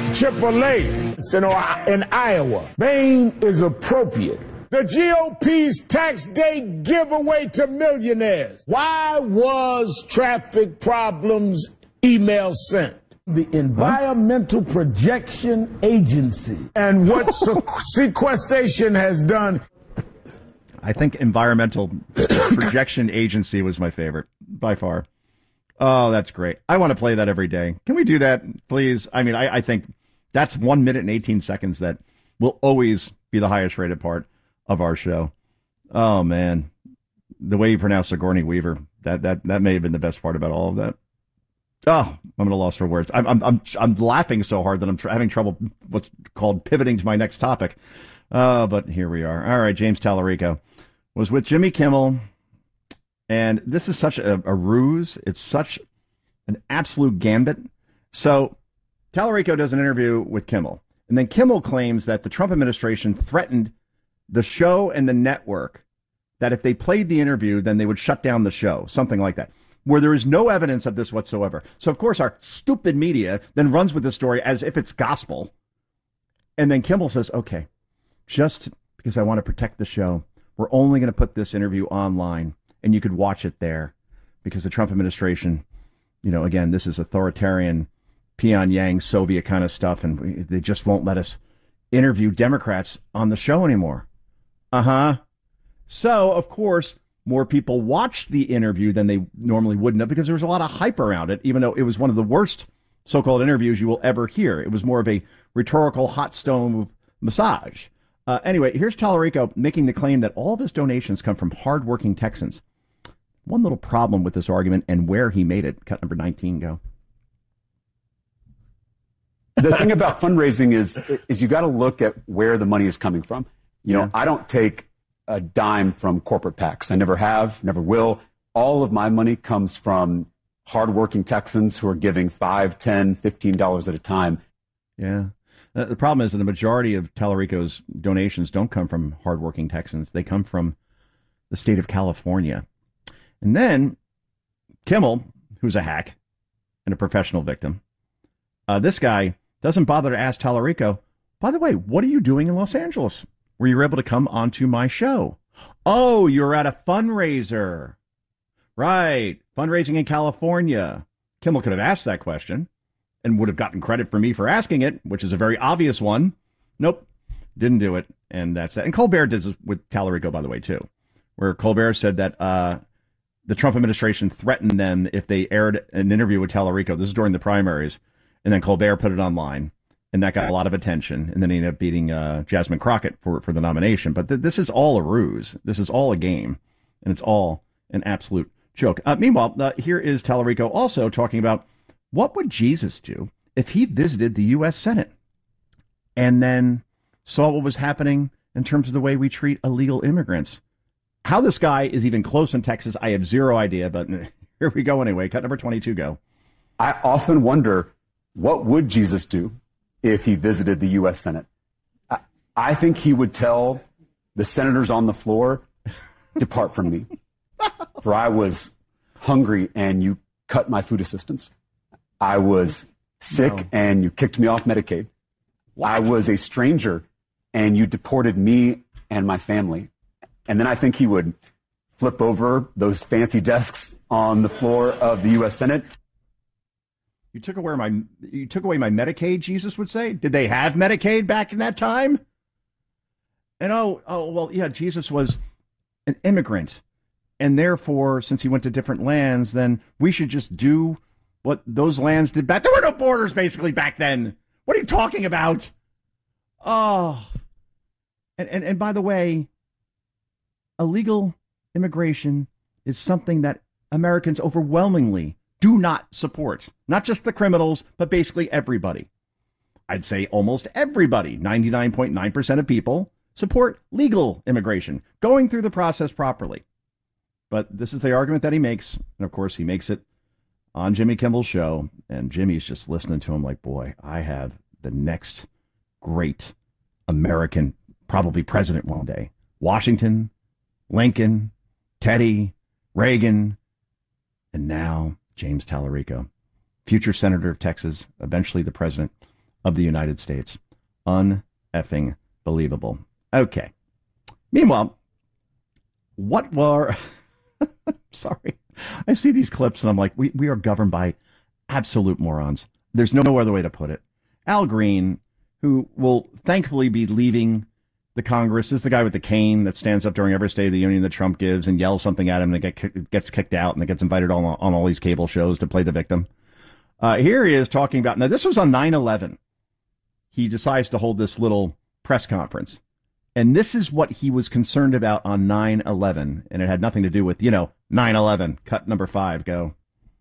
Chick-fil-A in Iowa. Bain is appropriate. The GOP's tax day giveaway to millionaires. Why was traffic problems email sent? The Environmental Projection Agency and what sequestration has done. I think Environmental Projection Agency was my favorite by far. Oh, that's great. I want to play that every day. Can we do that, please? I mean, I think that's 1 minute and 18 seconds that will always be the highest rated part of our show. Oh, man. The way you pronounce Sigourney Weaver, that may have been the best part about all of that. Oh, I'm at a loss for words. I'm laughing so hard that I'm having trouble what's called pivoting to my next topic. But here we are. All right, James Tallarico was with Jimmy Kimmel, and this is such a ruse. It's such an absolute gambit. So Tallarico does an interview with Kimmel, and then Kimmel claims that the Trump administration threatened the show and the network that if they played the interview, then they would shut down the show, something like that, where there is no evidence of this whatsoever. So, of course, our stupid media then runs with the story as if it's gospel. And then Kimmel says, okay, just because I want to protect the show, we're only going to put this interview online, and you could watch it there because the Trump administration, you know, again, this is authoritarian, Pyongyang, Soviet kind of stuff, and they just won't let us interview Democrats on the show anymore. So, of course, more people watched the interview than they normally wouldn't have because there was a lot of hype around it, even though it was one of the worst so-called interviews you will ever hear. It was more of a rhetorical hot stone massage. Anyway, here's Tallarico making the claim that all of his donations come from hardworking Texans. One little problem with this argument and where he made it. Cut number 19, go. The thing about fundraising is you got to look at where the money is coming from. You know, I don't take a dime from corporate PACs. I never have, never will. All of my money comes from hardworking Texans who are giving $5, $10, $15 at a time. Yeah. The problem is that the majority of Tallarico's donations don't come from hardworking Texans. They come from the state of California. And then Kimmel, who's a hack and a professional victim, this guy doesn't bother to ask Tallarico, by the way, what are you doing in Los Angeles? Were you able to come onto my show? Oh, you're at a fundraiser. Right. Fundraising in California. Kimmel could have asked that question and would have gotten credit for me for asking it, which is a very obvious one. Nope. Didn't do it. And that's that. And Colbert did this with Tallarico, by the way, too, where Colbert said that the Trump administration threatened them if they aired an interview with Tallarico. This is during the primaries. And then Colbert put it online. And that got a lot of attention. And then he ended up beating Jasmine Crockett for the nomination. But this is all a ruse. This is all a game. And it's all an absolute joke. Meanwhile, here is Tallarico also talking about what would Jesus do if he visited the U.S. Senate and then saw what was happening in terms of the way we treat illegal immigrants. How this guy is even close in Texas, I have zero idea. But here we go anyway. Cut number 22, go. I often wonder, what would Jesus do if he visited the U.S. Senate? I think he would tell the senators on the floor, depart from me, for I was hungry and you cut my food assistance. I was sick and you kicked me off Medicaid. What? I was a stranger and you deported me and my family. And then I think he would flip over those fancy desks on the floor of the U.S. Senate. You took away my Medicaid, Jesus would say. Did they have Medicaid back in that time? And well, yeah, Jesus was an immigrant. And therefore, since he went to different lands, then we should just do what those lands did back. There were no borders basically back then. What are you talking about? Oh. And by the way, illegal immigration is something that Americans overwhelmingly do not support. Not just the criminals, but basically everybody. I'd say almost everybody, 99.9% of people, support legal immigration, going through the process properly. But this is the argument that he makes. And of course, he makes it on Jimmy Kimmel's show. And Jimmy's just listening to him like, boy, I have the next great American, probably president one day. Washington, Lincoln, Teddy, Reagan, and now James Tallarico, future senator of Texas, eventually the president of the United States. Un-effing believable. Okay. Meanwhile, what were... Sorry. I see these clips and I'm like, we are governed by absolute morons. There's no other way to put it. Al Green, who will thankfully be leaving the Congress, is the guy with the cane that stands up during every State of the Union that Trump gives and yells something at him and gets kicked out and gets invited on all these cable shows to play the victim. Here he is talking about, now this was on 9/11. He decides to hold this little press conference. And this is what he was concerned about on 9/11. And it had nothing to do with, 9/11. Cut number 5, go.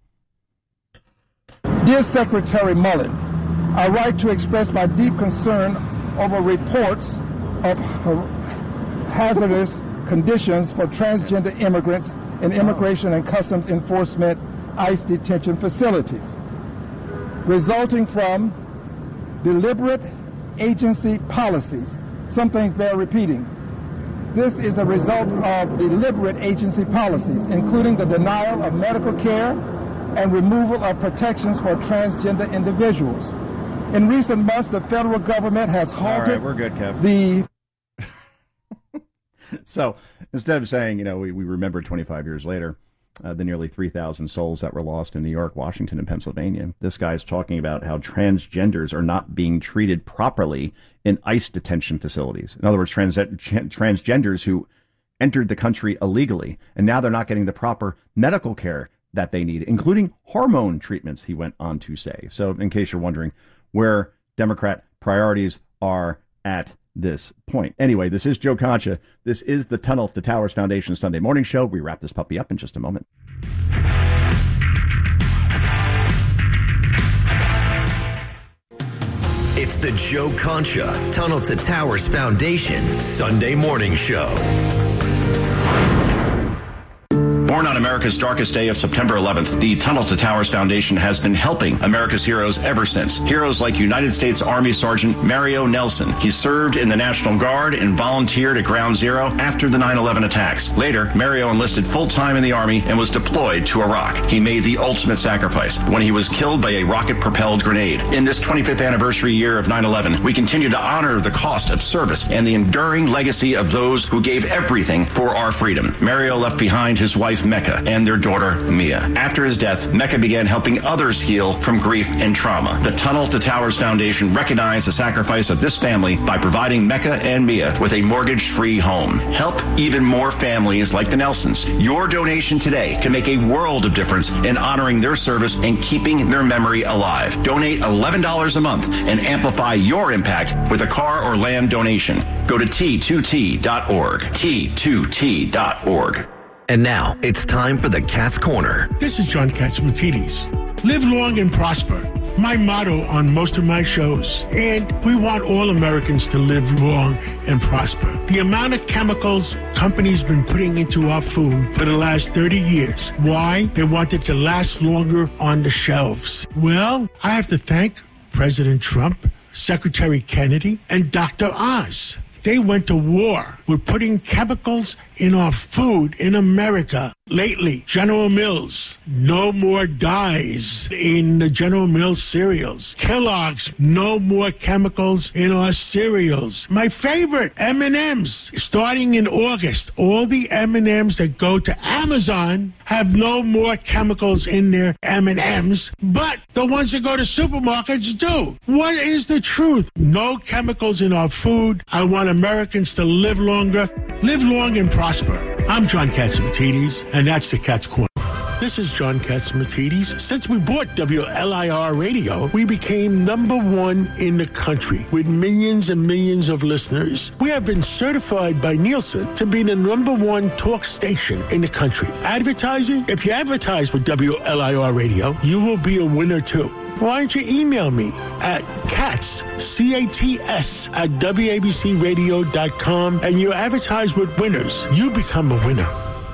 Dear Secretary Mullen, I write to express my deep concern over reports of hazardous conditions for transgender immigrants in Immigration and Customs Enforcement ICE detention facilities, resulting from deliberate agency policies. Some things bear repeating. This is a result of deliberate agency policies, including the denial of medical care and removal of protections for transgender individuals. In recent months, the federal government has halted. All right, we're good, Kev. So instead of saying, we remember 25 years later, the nearly 3,000 souls that were lost in New York, Washington, and Pennsylvania, this guy's talking about how transgenders are not being treated properly in ICE detention facilities. In other words, transgenders who entered the country illegally, and now they're not getting the proper medical care that they need, including hormone treatments, he went on to say. So in case you're wondering where Democrat priorities are at this point. Anyway, this is Joe Concha. This is the Tunnel to Towers Foundation Sunday morning show. We wrap this puppy up in just a moment. It's the Joe Concha Tunnel to Towers Foundation Sunday morning show. Born on America's darkest day of September 11th, the Tunnel to Towers Foundation has been helping America's heroes ever since. Heroes like United States Army Sergeant Mario Nelson. He served in the National Guard and volunteered at Ground Zero after the 9/11 attacks. Later, Mario enlisted full-time in the Army and was deployed to Iraq. He made the ultimate sacrifice when he was killed by a rocket-propelled grenade. In this 25th anniversary year of 9/11, we continue to honor the cost of service and the enduring legacy of those who gave everything for our freedom. Mario left behind his wife Mecca and their daughter Mia. After his death, Mecca began helping others heal from grief and trauma. The Tunnel to Towers Foundation recognized the sacrifice of this family by providing Mecca and Mia with a mortgage-free home. Help even more families like the Nelsons. Your donation today can make a world of difference in honoring their service and keeping their memory alive. Donate $11 a month and amplify your impact with a car or land donation. Go to T2T.org. T2T.org. And now, it's time for the Cat's Corner. This is John Catsimatidis. Live long and prosper. My motto on most of my shows. And we want all Americans to live long and prosper. The amount of chemicals companies been putting into our food for the last 30 years. Why? They want it to last longer on the shelves. Well, I have to thank President Trump, Secretary Kennedy, and Dr. Oz. They went to war with putting chemicals in our food in America. Lately, General Mills, no more dyes in the General Mills cereals. Kellogg's, no more chemicals in our cereals. My favorite, M&M's, starting in August, all the M&M's that go to Amazon have no more chemicals in their M&M's, but the ones that go to supermarkets do. What is the truth? No chemicals in our food. I want Americans to live longer, live long and prosper. I'm John Catsimatidis, and that's the Cat's Corner. This is John Catsimatidis. Since we bought WLIR Radio, we became #1 in the country with millions and millions of listeners. We have been certified by Nielsen to be the #1 talk station in the country. Advertising? If you advertise with WLIR Radio, you will be a winner too. Why don't you email me at CATS, C-A-T-S, at WABCRadio.com, and you advertise with winners. You become a winner.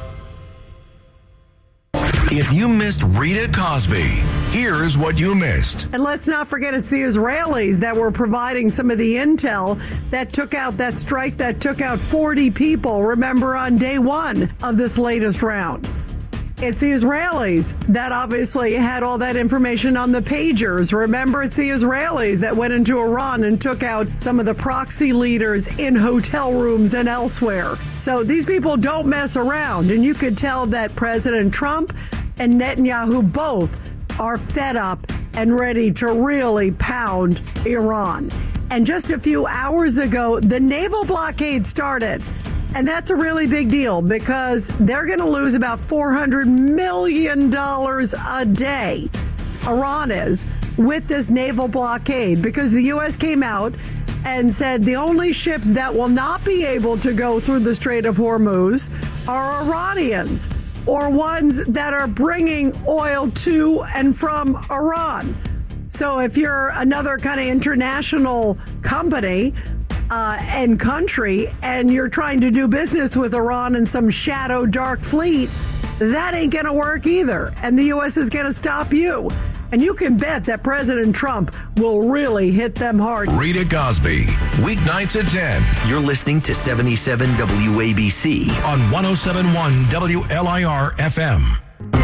If you missed Rita Cosby, here's what you missed. And let's not forget it's the Israelis that were providing some of the intel that took out that strike that took out 40 people, remember, on day one of this latest round. It's the Israelis that obviously had all that information on the pagers. Remember, it's the Israelis that went into Iran and took out some of the proxy leaders in hotel rooms and elsewhere. So these people don't mess around. And you could tell that President Trump and Netanyahu both are fed up and ready to really pound Iran. And just a few hours ago, the naval blockade started. And that's a really big deal because they're going to lose about $400 million a day, Iran is, with this naval blockade, because the U.S. came out and said the only ships that will not be able to go through the Strait of Hormuz are Iranians or ones that are bringing oil to and from Iran. So if you're another kind of international company and country, and you're trying to do business with Iran and some shadow dark fleet, that ain't going to work either. And the U.S. is going to stop you. And you can bet that President Trump will really hit them hard. Rita Cosby, weeknights at 10. You're listening to 77 WABC on 107.1 WLIR FM.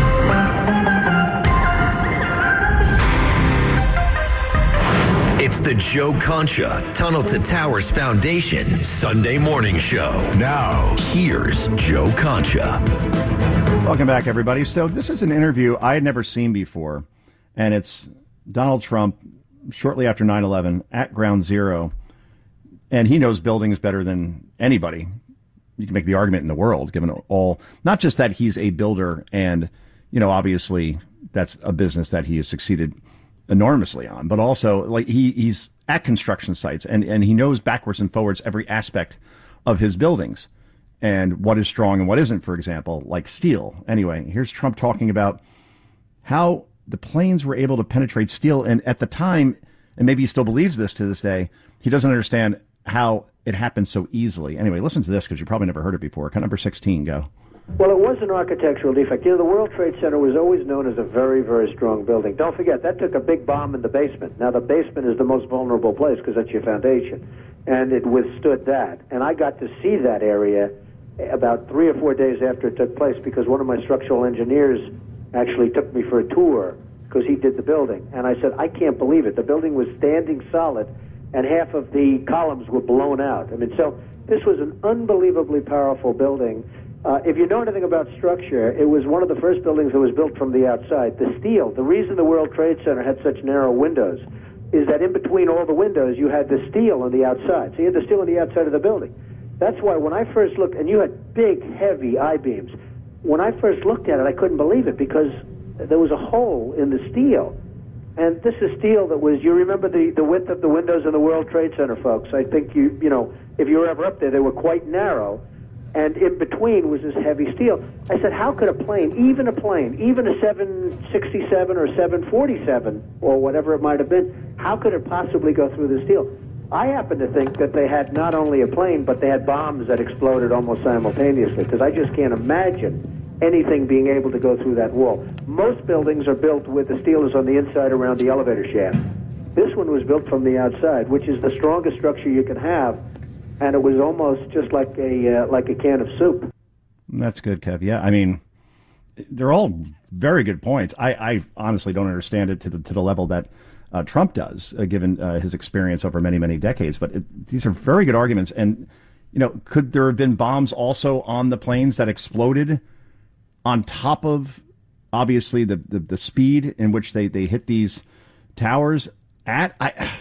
It's the Joe Concha Tunnel to Towers Foundation Sunday Morning Show. Now, here's Joe Concha. Welcome back, everybody. So this is an interview I had never seen before, and it's Donald Trump shortly after 9/11 at Ground Zero, and he knows buildings better than anybody. You can make the argument in the world, given all, not just that he's a builder, and, you know, obviously that's a business that he has succeeded enormously on, but also like he's at construction sites and he knows backwards and forwards every aspect of his buildings and what is strong and what isn't, for example, like steel. Anyway, here's Trump talking about how the planes were able to penetrate steel. And at the time, and maybe he still believes this to this day, he doesn't understand how it happened so easily. Anyway, listen to this because you probably never heard it before. Cut number 16, go. Well, it was an architectural defect. You know, the World Trade Center was always known as a very, very strong building. Don't forget, that took a big bomb in the basement. Now, the basement is the most vulnerable place because that's your foundation. And it withstood that. And I got to see that area about 3 or 4 days after it took place because one of my structural engineers actually took me for a tour because he did the building. And I said, I can't believe it. The building was standing solid and half of the columns were blown out. I mean, so this was an unbelievably powerful building. If you know anything about structure, it was one of the first buildings that was built from the outside. The steel, the reason the World Trade Center had such narrow windows is that in between all the windows, you had the steel on the outside. So you had the steel on the outside of the building. That's why when I first looked, and you had big, heavy I-beams. When I first looked at it, I couldn't believe it because there was a hole in the steel. And this is steel that was, you remember the width of the windows in the World Trade Center, folks. I think you know, if you were ever up there, they were quite narrow. And in between was this heavy steel. I said, how could a plane, even a 767 or 747 or whatever it might have been, how could it possibly go through the steel? I happen to think that they had not only a plane, but they had bombs that exploded almost simultaneously, because I just can't imagine anything being able to go through that wall. Most buildings are built with the steel is on the inside around the elevator shaft. This one was built from the outside, which is the strongest structure you can have. And it was almost just like a can of soup. That's good, Kev. Yeah, I mean, they're all very good points. I honestly don't understand it to the level that Trump does, given his experience over many, many decades. But these are very good arguments. And, you know, could there have been bombs also on the planes that exploded on top of, obviously, the speed in which they hit these towers at?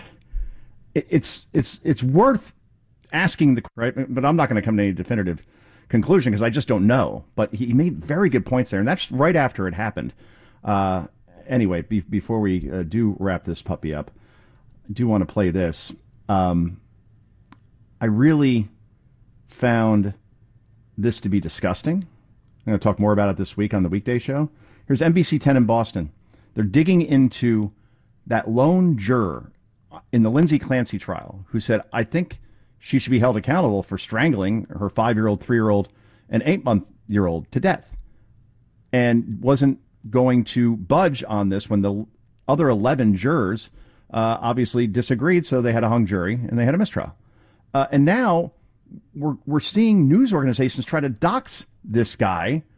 It's worth asking the right, but I'm not going to come to any definitive conclusion because I just don't know. But he made very good points there, and that's right after it happened. Anyway, before we do wrap this puppy up, I do want to play this. I really found this to be disgusting. I'm going to talk more about it this week on the weekday show. Here's NBC 10 in Boston. They're digging into that lone juror in the Lindsay Clancy trial who said, I think she should be held accountable for strangling her 5-year-old, 3-year-old, and 8-month-year-old to death, and wasn't going to budge on this when the other 11 jurors obviously disagreed, so they had a hung jury and they had a mistrial. And now we're seeing news organizations try to dox this guy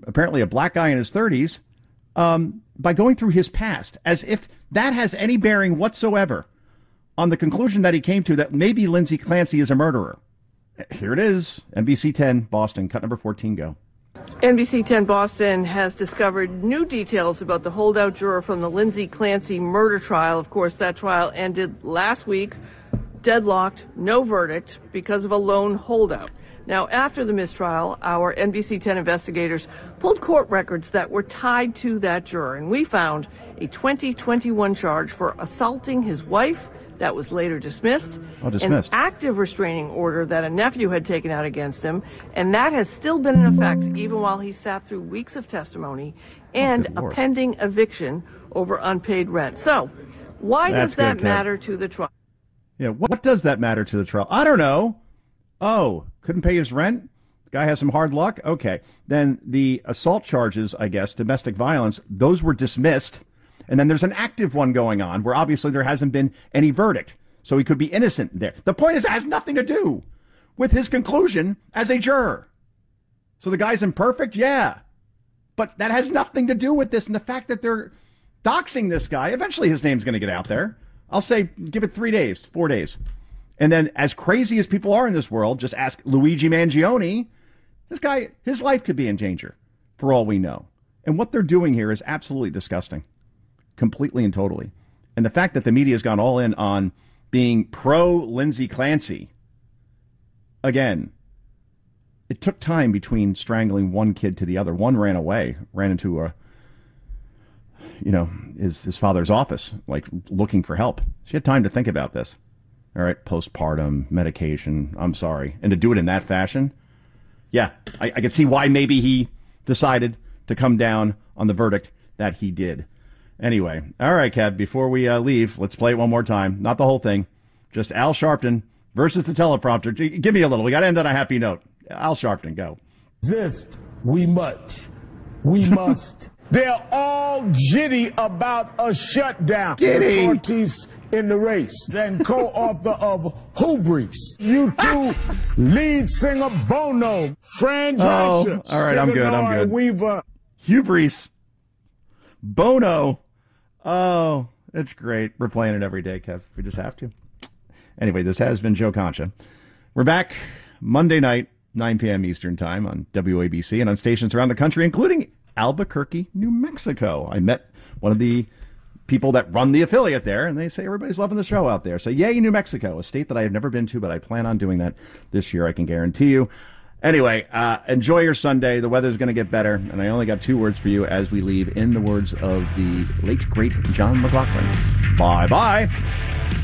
apparently a black guy in his 30s, by going through his past, as if that has any bearing whatsoever on the conclusion that he came to that maybe Lindsay Clancy is a murderer. Here it is, NBC 10, Boston, cut number 14, go. NBC 10 Boston has discovered new details about the holdout juror from the Lindsay Clancy murder trial. Of course, that trial ended last week, deadlocked, no verdict, because of a lone holdout. Now, after the mistrial, our NBC 10 investigators pulled court records that were tied to that juror, and we found a 2021 charge for assaulting his wife that was later dismissed. An active restraining order that a nephew had taken out against him, and that has still been in effect even while he sat through weeks of testimony, and a pending eviction over unpaid rent. So, why does that matter to the trial? Yeah, what does that matter to the trial? I don't know. Oh, couldn't pay his rent? The guy has some hard luck? Okay. Then the assault charges, I guess, domestic violence, those were dismissed. And then there's an active one going on where obviously there hasn't been any verdict. So he could be innocent there. The point is, it has nothing to do with his conclusion as a juror. So the guy's imperfect? Yeah. But that has nothing to do with this. And the fact that they're doxing this guy, eventually his name's going to get out there. I'll say give it 3 days, 4 days. And then as crazy as people are in this world, just ask Luigi Mangione. This guy, his life could be in danger for all we know. And what they're doing here is absolutely disgusting. Completely and totally. And the fact that the media has gone all in on being pro Lindsay Clancy, again, it took time between strangling one kid to the other. One ran away, ran into his father's office, like looking for help. She had time to think about this. All right, postpartum, medication, I'm sorry. And to do it in that fashion, yeah, I could see why maybe he decided to come down on the verdict that he did. Anyway, all right, Kev, before we leave, let's play it one more time. Not the whole thing, just Al Sharpton versus the teleprompter. Give me a little. We got to end on a happy note. Al Sharpton, go. Resist, we must. They're all jitty about a shutdown. Giddy. Ortiz in the race, then co-author of Hubris. U2 lead singer Bono, Fran Drescher. All right, I'm good. Weaver. Hubris. Bono. Oh, it's great. We're playing it every day, Kev. We just have to. Anyway, this has been Joe Concha. We're back Monday night, 9 p.m. Eastern Time on WABC and on stations around the country, including Albuquerque, New Mexico. I met one of the people that run the affiliate there, and they say everybody's loving the show out there. So yay, New Mexico, a state that I have never been to, but I plan on doing that this year, I can guarantee you. Anyway, enjoy your Sunday. The weather's going to get better, and I only got 2 words for you as we leave in the words of the late, great John McLaughlin. Bye-bye.